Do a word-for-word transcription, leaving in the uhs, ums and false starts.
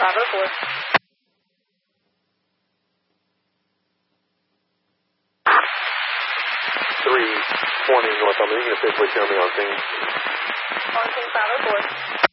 Bravo four. three twenty North Elm. Are you going to say please show me on scene? On scene Bravo four.